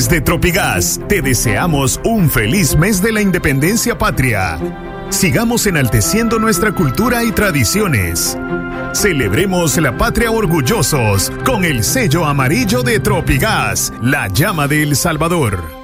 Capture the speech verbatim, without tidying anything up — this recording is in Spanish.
Desde Tropigas, te deseamos un feliz mes de la independencia patria. Sigamos enalteciendo nuestra cultura y tradiciones. Celebremos la patria orgullosos con el sello amarillo de Tropigas, la llama de El Salvador.